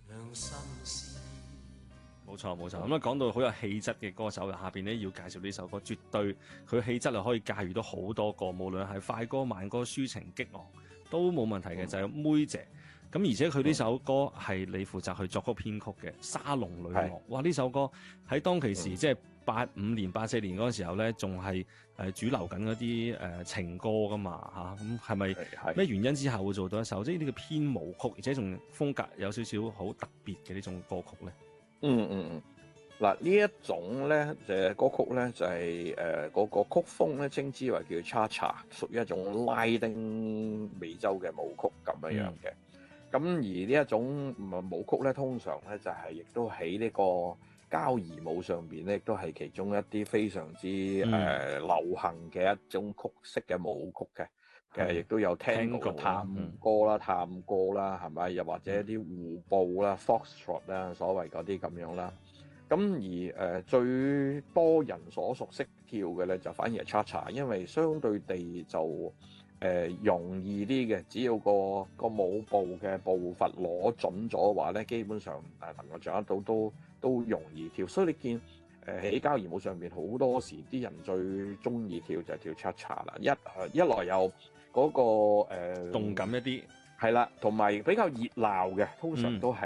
冇錯冇錯，咁啊講到好有氣質嘅歌手，下邊咧要介紹呢首歌，絕對佢氣質係可以駕馭到好多個，無論係快歌、慢歌、抒情、激昂都冇問題嘅，就係妹姐。咁而且佢呢首歌係你負責去作曲編曲嘅《沙龍女王》。哇！呢首歌喺當其時即係85年、84年嗰陣時候咧，仲係主流緊嗰啲情歌噶嘛嚇。咁係咪咩原因之下會做到一首即係呢個編舞曲，而且仲風格有少少好特別嘅呢種歌曲咧？ 嗱，呢一種咧歌曲咧就係嗰個曲風咧稱之為叫 Cha-Cha， 屬於一種拉丁美洲嘅舞曲咁樣嘅。咁而呢一種舞曲咧，通常咧就係亦都喺呢個交誼舞上邊咧，亦都係其中一啲非常之流行嘅一種曲式嘅舞曲嘅。亦都有 Tango 探歌啦、探歌啦，係咪？又或者一啲互步啦、Foxtrot 啦，所謂嗰啲咁樣啦。咁而最多人所熟悉跳嘅咧，就反而係 Cha-Cha， 因為相對地就容易啲嘅，只要個舞步嘅步伐攞準咗嘅話咧，基本上能夠掌握到都容易跳。所以你見喺交誼舞上邊好多時啲人最中意跳就係跳 Cha-Cha 啦。一來有嗰個動感一啲， 係啦，同埋比較熱鬧嘅，通常都係。